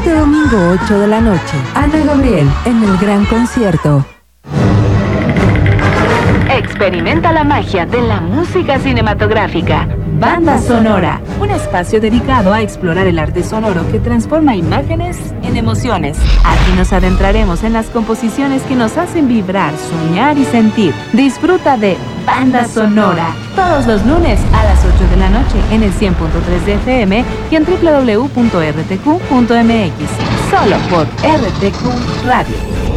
Este domingo 8 de la noche, Ana Gabriel en el gran concierto. Experimenta la magia de la música cinematográfica. Banda Sonora, un espacio dedicado a explorar el arte sonoro que transforma imágenes en emociones. Aquí nos adentraremos en las composiciones que nos hacen vibrar, soñar y sentir. Disfruta de Banda Sonora todos los lunes a las 8 de la noche en el 100.3 de FM y en www.rtq.mx. Solo por RTQ Radio.